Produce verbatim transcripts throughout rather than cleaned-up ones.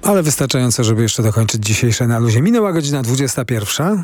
Ale wystarczająco, żeby jeszcze dokończyć dzisiejsze Na Luzie. Minęła godzina dwudziesta pierwsza.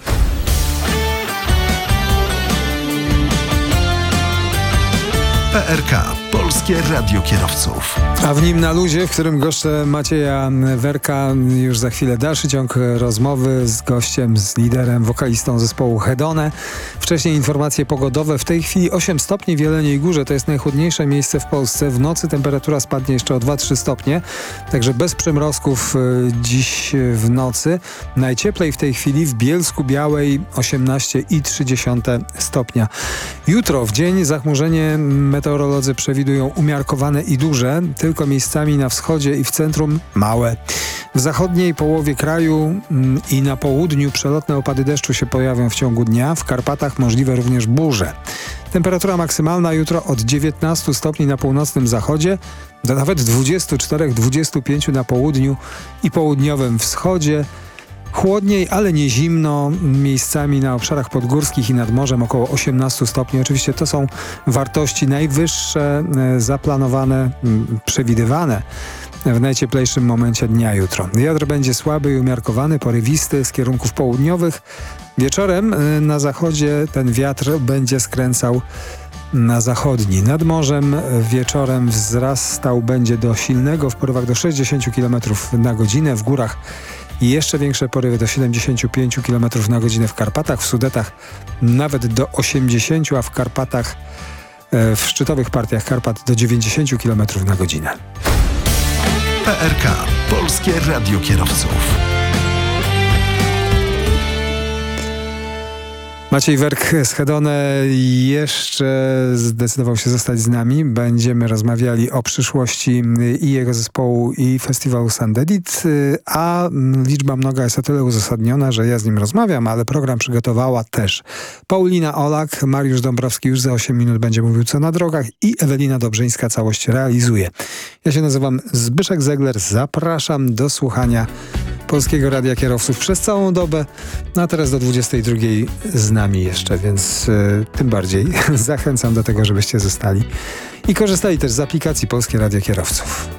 P R K. Polskie Radio Kierowców. A w nim Na Luzie, w którym goszczę Macieja Werka, już za chwilę dalszy ciąg rozmowy z gościem, z liderem, wokalistą zespołu Hedone. Wcześniej informacje pogodowe. W tej chwili osiem stopni w Jeleniej Górze. To jest najchłodniejsze miejsce w Polsce. W nocy temperatura spadnie jeszcze o dwa do trzech stopnie. Także bez przymrozków dziś w nocy. Najcieplej w tej chwili w Bielsku Białej osiemnaście i trzy dziesiąte stopnia. Jutro w dzień zachmurzenie meteorolodzy przewidują umiarkowane i duże, tylko miejscami na wschodzie i w centrum małe. W zachodniej połowie kraju mm, i na południu przelotne opady deszczu się pojawią w ciągu dnia. W Karpatach możliwe również burze. Temperatura maksymalna jutro od dziewiętnastu stopni na północnym zachodzie do nawet dwudziestu czterech do dwudziestu pięciu na południu i południowym wschodzie. Chłodniej, ale nie zimno, miejscami na obszarach podgórskich i nad morzem około osiemnastu stopni. Oczywiście to są wartości najwyższe, zaplanowane, przewidywane w najcieplejszym momencie dnia jutro. Wiatr będzie słaby i umiarkowany, porywisty z kierunków południowych. Wieczorem na zachodzie ten wiatr będzie skręcał na zachodni. Nad morzem wieczorem wzrastał będzie do silnego w porywach do sześćdziesięciu kilometrów na godzinę. W górach i jeszcze większe porywy do siedemdziesięciu pięciu kilometrów na godzinę w Karpatach, w Sudetach nawet do osiemdziesięciu, a w Karpatach, w szczytowych partiach Karpat do dziewięćdziesięciu kilometrów na godzinę. P R K. Polskie Radio Kierowców. Maciej Werk z Hedone jeszcze zdecydował się zostać z nami. Będziemy rozmawiali o przyszłości i jego zespołu, i festiwalu Sandedit, a liczba mnoga jest o tyle uzasadniona, że ja z nim rozmawiam, ale program przygotowała też Paulina Olak, Mariusz Dąbrowski już za osiem minut będzie mówił co na drogach i Ewelina Dobrzyńska całość realizuje. Ja się nazywam Zbyszek Zegler, zapraszam do słuchania Polskiego Radia Kierowców przez całą dobę, no a teraz do dwudziestej drugiej z nami jeszcze, więc y, tym bardziej zachęcam do tego, żebyście zostali i korzystali też z aplikacji Polskie Radio Kierowców.